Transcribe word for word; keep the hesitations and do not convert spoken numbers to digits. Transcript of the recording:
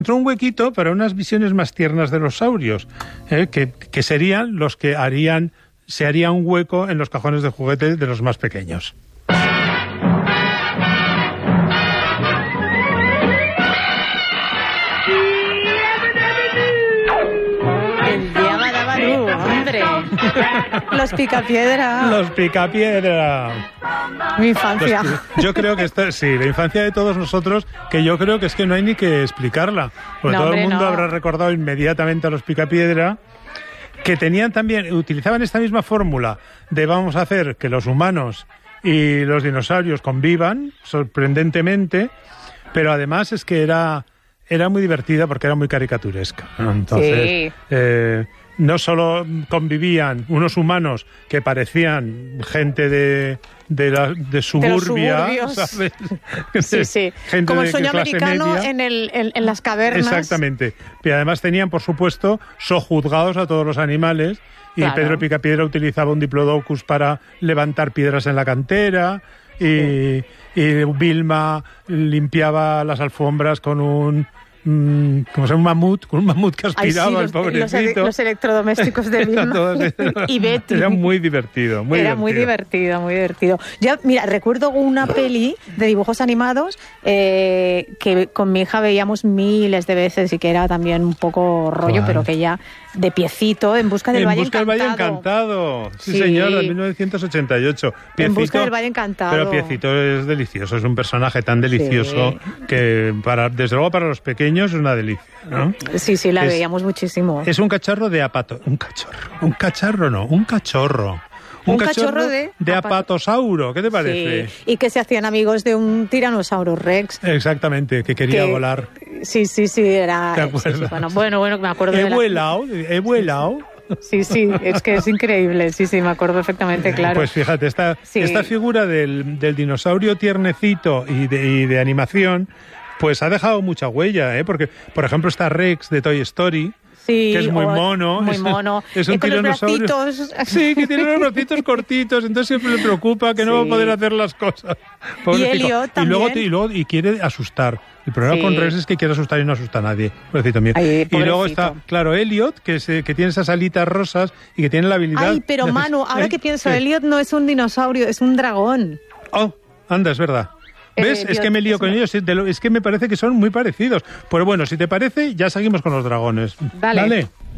encontró un huequito para unas visiones más tiernas de los saurios, ¿eh? que, que serían los que harían, se haría un hueco en los cajones de juguetes de los más pequeños. Los Picapiedra. Los Picapiedra. Mi infancia. Los, yo creo que esta, sí, la infancia de todos nosotros, que yo creo que es que no hay ni que explicarla. Porque no, todo hombre, el mundo no. habrá recordado inmediatamente a los Picapiedra, que tenían también, utilizaban esta misma fórmula de vamos a hacer que los humanos y los dinosaurios convivan, sorprendentemente, pero además es que era, era muy divertida porque era muy caricaturesca, ¿no? Entonces, sí. eh, no solo convivían unos humanos que parecían gente de, de, la, de suburbia, de ¿sabes? Sí, sí. Gente como el de sueño clase americano media. en, el, en, en las cavernas. Exactamente. Y además tenían, por supuesto, sojuzgados a todos los animales. Y Claro. Pedro Picapiedra utilizaba un diplodocus para levantar piedras en la cantera. Y, sí. y Vilma limpiaba las alfombras con un... Mm, como sea un mamut, con un mamut que aspiraba. Ay, sí, los, el pobrecito. Los, los electrodomésticos de Vilma. Y Betty. Era muy divertido, muy Era divertido. muy divertido, muy divertido. Yo, mira, recuerdo una peli de dibujos animados eh, que con mi hija veíamos miles de veces y que era también un poco rollo, ¿cuál? Pero que ya de piecito, En busca del en Valle busca Encantado. del Valle Encantado. Sí, sí, señor, de mil novecientos ochenta y ocho. Piecito, En busca del Valle Encantado. Pero Piecito es delicioso, es un personaje tan delicioso sí. que, para, desde luego, para los pequeños es una delicia, ¿no? Sí, sí, la es, veíamos muchísimo. Es un cacharro de apato... Un cachorro. Un cacharro no, un cachorro. Un, un cachorro, cachorro de, de apatosauro, ¿qué te parece? Sí, y que se hacían amigos de un tiranosaurio rex. Exactamente, que quería que, volar. Sí, sí, sí, era... ¿Te acuerdas? Sí, sí, bueno, bueno, bueno, me acuerdo he de la... Vuelado, he vuelado, Sí, sí, es que es increíble, sí, sí, me acuerdo perfectamente, claro. Pues fíjate, esta, sí. esta figura del, del dinosaurio tiernecito y de, y de animación, pues ha dejado mucha huella, ¿eh? Porque, por ejemplo, está Rex de Toy Story, sí, que es muy mono. Muy es, mono. Es un y con tiranosaurio. Los bracitos. Sí, que tiene los bracitos cortitos, entonces siempre le preocupa que sí. no va a poder hacer las cosas. Y Elliot también. Y luego, y luego y quiere asustar. El problema sí. con Rex es que quiere asustar y no asusta a nadie. Pobrecito mío. Ay, y luego está, claro, Elliot, que, se, que tiene esas alitas rosas y que tiene la habilidad... Ay, pero de Manu, hacer... ahora que pienso, ¿Qué? Elliot no es un dinosaurio, es un dragón. Oh, anda, es verdad. ¿Ves? Eh, es que me lío con una... ellos. Es que me parece que son muy parecidos. Pero bueno, si te parece, ya seguimos con los dragones. Dale. ¿Vale?